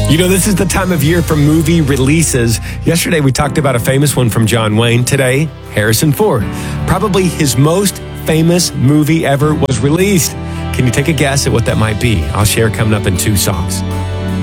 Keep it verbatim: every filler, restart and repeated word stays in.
You know, this is the time of year for movie releases. Yesterday, we talked about a famous one from John Wayne. Today, Harrison Ford. Probably his most famous movie ever was released. Can you take a guess at what that might be? I'll share coming up in two songs.